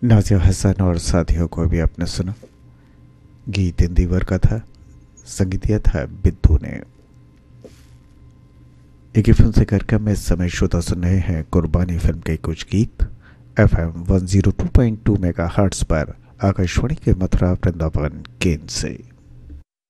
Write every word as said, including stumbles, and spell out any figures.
नाज़िया हसन और साथियों को भी आपने सुना। गीत इंदिवर का था, संगीत दिया था बिद्दू ने। एक ही फिल्म से कार्यक्रम में इस समय श्रोता सुन रहे हैं कुर्बानी फिल्म के कुछ गीत F M one zero two point two mega hertz पर आकाशवाणी के मथुरा वृंदावन केंद्र से।